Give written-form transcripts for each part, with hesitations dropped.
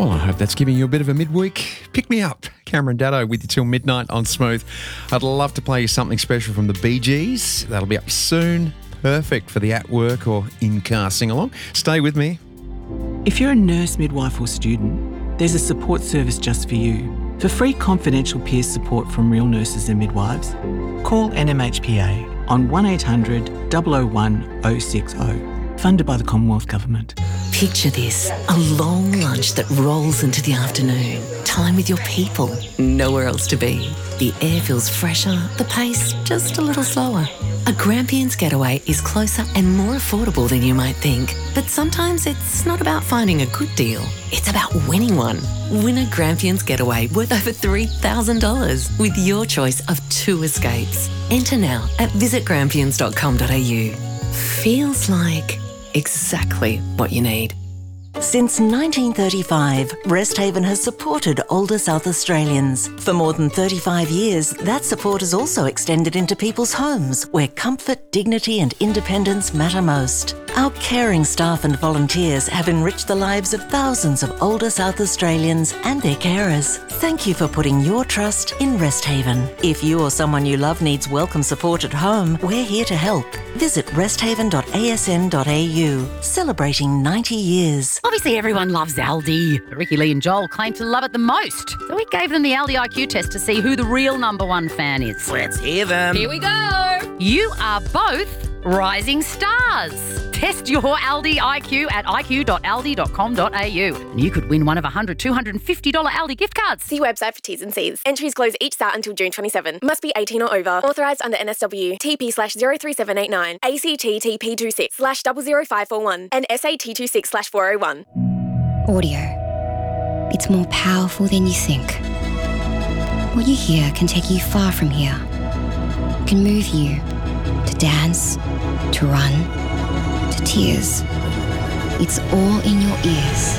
Well, I hope that's giving you a bit of a midweek pick-me-up. Cameron Daddo with you till midnight on Smooth. I'd love to play you something special from the Bee Gees. That'll be up soon. Perfect for the at-work or in-car sing-along. Stay with me. If you're a nurse, midwife or student, there's a support service just for you. For free confidential peer support from real nurses and midwives, call NMHPA on 1800 001 060. Funded by the Commonwealth Government. Picture this, a long lunch that rolls into the afternoon. Time with your people, nowhere else to be. The air feels fresher, the pace just a little slower. A Grampians Getaway is closer and more affordable than you might think. But sometimes it's not about finding a good deal, it's about winning one. Win a Grampians Getaway worth over $3,000 with your choice of 2 escapes. Enter now at visitgrampians.com.au. Feels like exactly what you need. Since 1935, Resthaven has supported older South Australians. For more than 35 years, that support has also extended into people's homes, where comfort, dignity and independence matter most. Our caring staff and volunteers have enriched the lives of thousands of older South Australians and their carers. Thank you for putting your trust in Resthaven. If you or someone you love needs welcome support at home, we're here to help. Visit resthaven.asn.au, celebrating 90 years. Obviously, everyone loves Aldi. But Ricky Lee and Joel claim to love it the most. So we gave them the Aldi IQ test to see who the real number one fan is. Let's hear them. Here we go. You are both rising stars. Test your Aldi IQ at iq.aldi.com.au. And you could win one of $100, $250 Aldi gift cards. See website for T's and C's. Entries close each start until June 27. Must be 18 or over. Authorised under NSW. TP/03789. ACT TP26/00541. And SAT26/401. Audio. It's more powerful than you think. What you hear can take you far from here. Can move you to dance, to run, to tears. It's all in your ears.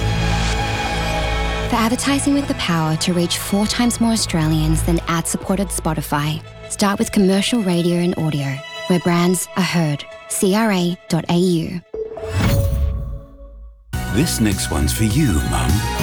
For advertising with the power to reach 4 times more Australians than ad-supported Spotify, start with commercial radio and audio, where brands are heard. CRA.au. This next one's for you, Mum.